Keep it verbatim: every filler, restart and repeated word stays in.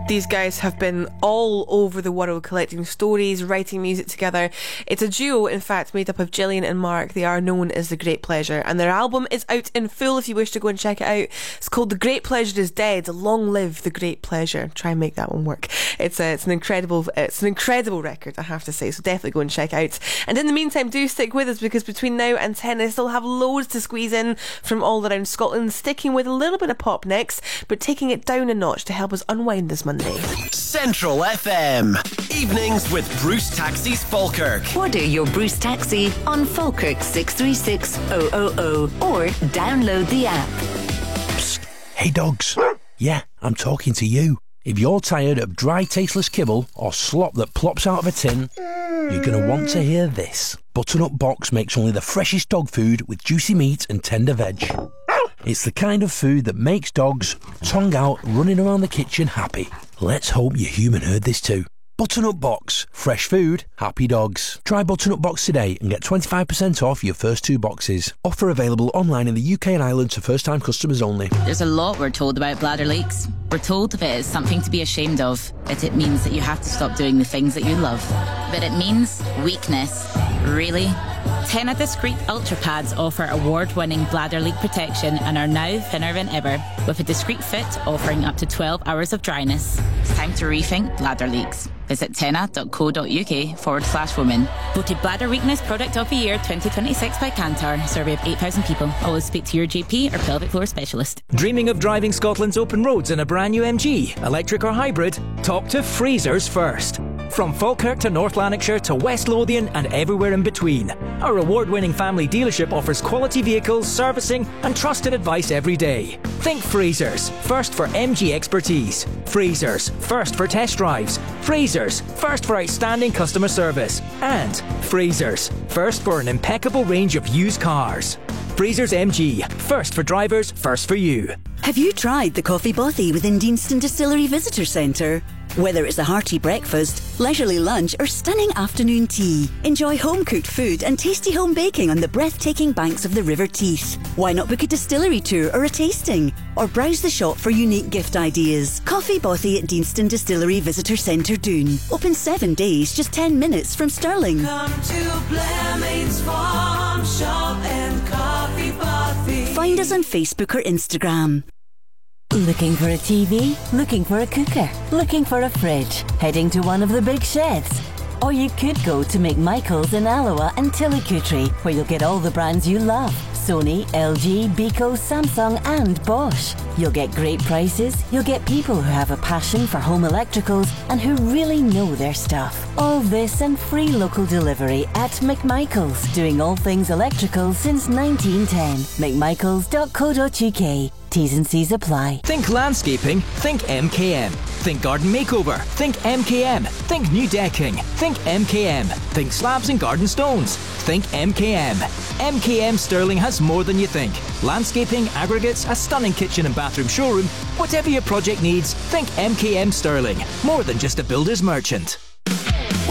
These guys have been all over the world collecting stories, writing music together. It's a duo, in fact, made up of Gillian and Mark. They are known as The Great Pleasure, and their album is out in full if you wish to go and check it out. It's called The Great Pleasure is Dead. Long live The Great Pleasure. Try and make that one work. It's a, it's an incredible it's an incredible record, I have to say, so definitely go and check it out. And in the meantime, do stick with us, because between now and ten I still have loads to squeeze in from all around Scotland, sticking with a little bit of pop next, but taking it down a notch to help us unwind this Monday. Central F M. Evenings with Bruce Taxis Falkirk. Order your Bruce Taxi on Falkirk six three six zero zero zero or download the app. Psst. Hey dogs. Yeah, I'm talking to you. If you're tired of dry, tasteless kibble or slop that plops out of a tin, you're going to want to hear this. Butternut Box makes only the freshest dog food with juicy meat and tender veg. It's the kind of food that makes dogs, tongue out, running around the kitchen happy. Let's hope your human heard this too. Butternut Box. Fresh food, happy dogs. Try Butternut Box today and get twenty-five percent off your first two boxes. Offer available online in the U K and Ireland to first-time customers only. There's a lot we're told about bladder leaks. We're told that it is something to be ashamed of, that it means that you have to stop doing the things that you love. But it means weakness. Really? Tena Discreet Ultra Pads offer award-winning bladder leak protection and are now thinner than ever, with a discreet fit offering up to twelve hours of dryness. It's time to rethink bladder leaks. Visit tena.co.uk forward slash women. Voted Bladder Weakness Product of the Year twenty twenty-six by Kantar. Survey of eight thousand people. Always speak to your G P or pelvic floor specialist. Dreaming of driving Scotland's open roads in a brand new M G, electric or hybrid? Talk to Freezers first. From Falkirk to North Lanarkshire to West Lothian and everywhere in between, our award-winning family dealership offers quality vehicles, servicing and trusted advice every day. Think Freezers, first for M G expertise. Freezers, first for test drives. Freezers, first for outstanding customer service. And Freezers, first for an impeccable range of used cars. Freezers M G, first for drivers, first for you. Have you tried the Coffee Bothy within Deanston Distillery Visitor Centre? Whether it's a hearty breakfast, leisurely lunch or stunning afternoon tea, enjoy home-cooked food and tasty home baking on the breathtaking banks of the River Teith. Why not book a distillery tour or a tasting? Or browse the shop for unique gift ideas. Coffee Bothy at Deanston Distillery Visitor Centre Doon. Open seven days, just ten minutes from Stirling. Come to Blairmaid's Farm Shop and Coffee Bothy. Find us on Facebook or Instagram. Looking for a T V? Looking for a cooker? Looking for a fridge? Heading to one of the big sheds? Or you could go to McMichael's in Alloa and Tillicoultry, where you'll get all the brands you love. Sony, L G, Beko, Samsung and Bosch. You'll get great prices, you'll get people who have a passion for home electricals and who really know their stuff. All this and free local delivery at McMichael's, doing all things electrical since nineteen ten. mcmichaels dot co dot uk. T's and C's apply. Think landscaping? Think M K M. Think garden makeover? Think M K M. Think new decking? Think M K M. Think slabs and garden stones? Think M K M. M K M Stirling has more than you think. Landscaping, aggregates, a stunning kitchen and bathroom showroom. Whatever your project needs, think M K M Stirling. More than just a builder's merchant.